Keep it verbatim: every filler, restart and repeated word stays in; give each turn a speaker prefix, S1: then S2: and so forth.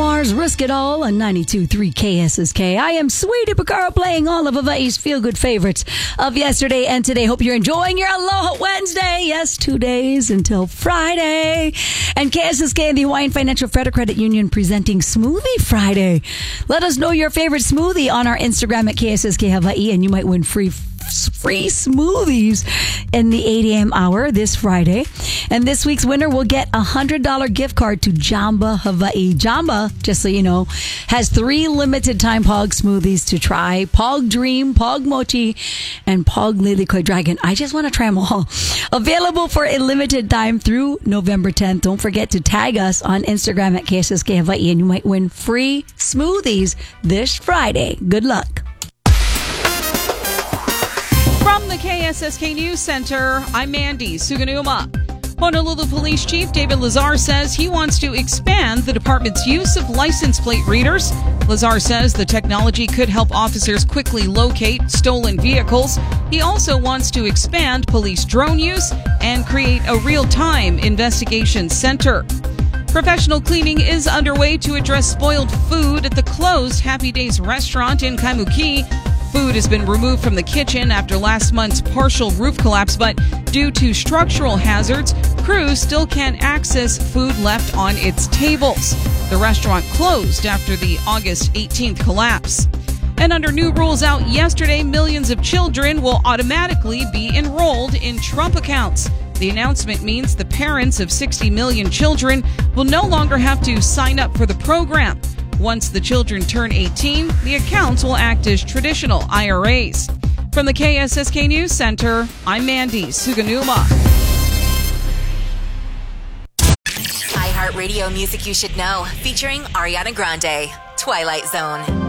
S1: Mars, Risk It All on ninety-two point three K S S K. I am Sweetie Picaro playing all of Hawaii's feel-good favorites of yesterday and today. Hope you're enjoying your Aloha Wednesday. Yes, two days until Friday. And K S S K and the Hawaiian Financial Federal Credit Union presenting Smoothie Friday. Let us know your favorite smoothie on our Instagram at K S S K Hawaii, and you might win free free smoothies in the eight a.m. hour this Friday. And this week's winner will get a one hundred dollars gift card to Jamba Hawaii. Jamba, just so you know, has three limited time Pog smoothies to try. Pog Dream, Pog Mochi, and Pog Lilikoi Dragon. I just want to try them all. Available for a limited time through November tenth. Don't forget to tag us on Instagram at K S S K Hawaii, and you might win free smoothies this Friday. Good luck.
S2: From the K S S K News Center, I'm Mandy Suganuma. Honolulu Police Chief David Lazar says he wants to expand the department's use of license plate readers. Lazar says the technology could help officers quickly locate stolen vehicles. He also wants to expand police drone use and create a real-time investigation center. Professional cleaning is underway to address spoiled food at the closed Happy Days restaurant in Kaimuki. Food has been removed from the kitchen after last month's partial roof collapse, but due to structural hazards, crews still can't access food left on its tables. The restaurant closed after the August eighteenth collapse. And under new rules out yesterday, millions of children will automatically be enrolled in Trump accounts. The announcement means the parents of sixty million children will no longer have to sign up for the program. Once the children turn eighteen, the accounts will act as traditional I R As. From the K S S K News Center, I'm Mandy Suganuma.
S3: iHeartRadio Music You Should Know, featuring Ariana Grande, Twilight Zone.